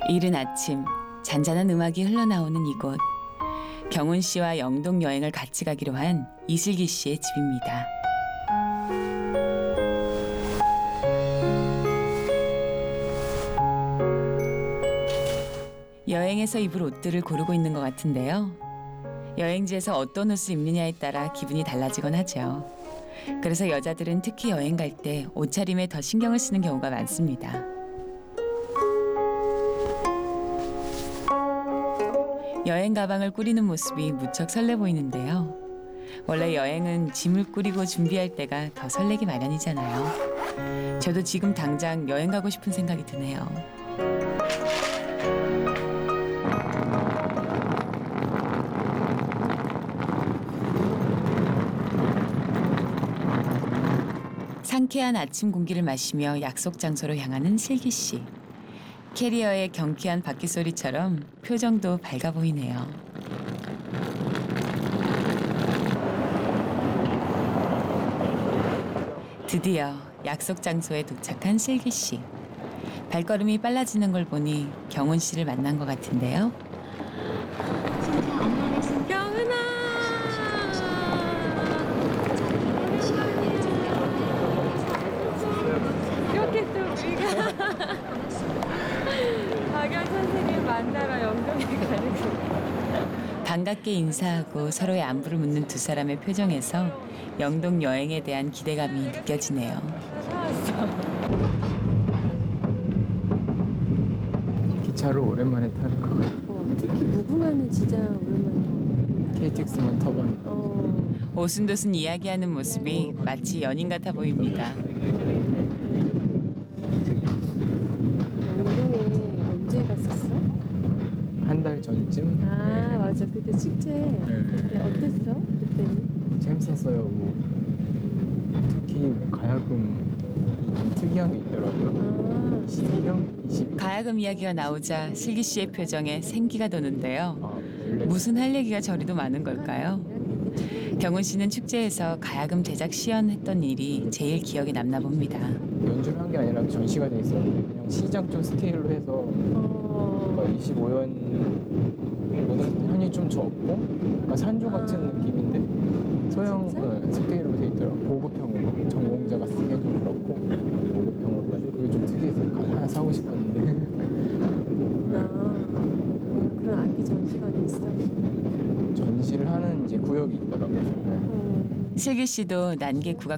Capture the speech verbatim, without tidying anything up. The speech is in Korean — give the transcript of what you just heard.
이른 아침 잔잔한 음악이 흘러나오는 이곳. 경훈 씨와 영동 여행을 같이 가기로 한 이슬기 씨의 집입니다. 여행에서 입을 옷들을 고르고 있는 것 같은데요. 여행지에서 어떤 옷을 입느냐에 따라 기분이 달라지곤 하죠. 그래서 여자들은 특히 여행 갈 때 옷차림에 더 신경을 쓰는 경우가 많습니다. 여행 가방을 꾸리는 모습이 무척 설레 보이는데요. 원래 여행은 짐을 꾸리고 준비할 때가 더 설레기 마련이잖아요. 저도 지금 당장 여행 가고 싶은 생각이 드네요. 상쾌한 아침 공기를 마시며 약속 장소로 향하는 슬기 씨. 캐리어의 경쾌한 바퀴 소리처럼 표정도 밝아 보이네요. 드디어 약속 장소에 도착한 슬기 씨. 발걸음이 빨라지는 걸 보니 경훈 씨를 만난 것 같은데요. 경훈아! 이렇게 또 우리가 박연 선생님 만나러 영동에 가는 거. 반갑게 인사하고 서로의 안부를 묻는 두 사람의 표정에서 영동 여행에 대한 기대감이 느껴지네요. 기차를 오랜만에 타는 것 같아요. 어, 특히 무궁화는 진짜 오랜만에. 케이티엑스만 타봤는데. 어, 오순도순 이야기하는 모습이 마치 연인 같아 보입니다. 영동에 언제 갔었어? 한 달 전쯤? 아 맞아 그때 축제. 그때 어땠어? 그때는? 재밌었어요. 뭐. 특히 뭐 가야금 좀 특이한 게 있더라고요. 아 이십이 명? 이십이? 가야금 이야기가 나오자 슬기 씨의 표정에 생기가 도는데요. 아, 원래 무슨 할 얘기가 저리도 많은 걸까요? 경훈 씨는 축제에서 가야금 제작 시연했던 일이 제일 기억에 남나 봅니다. 연주를 한 게 아니라 전시가 돼 있었는데 그냥 시장적 스케일로 해서 어, 이십오 연보다 현이 좀 적고 그러니까 산조 같은 느낌인데 서양 진짜? 네, 스케일로 돼 있더라고요. 고급형으로 전공자가 쓰기엔 좀 그렇고 고급형으로 가지고 그게 좀 특이해서 하나 사고 싶었는데 나 그런 악기 전시가 있어. 전시를 하는 이제 구역이 있더라고요. 네. 어, 슬기 씨도 난개 국악